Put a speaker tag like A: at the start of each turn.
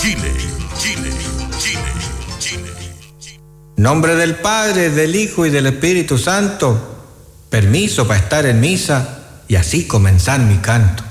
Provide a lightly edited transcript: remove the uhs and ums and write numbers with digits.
A: Chile, Chile, Chile, Chile.
B: Nombre del Padre, del Hijo y del Espíritu Santo. Permiso para estar en misa y así comenzar mi canto.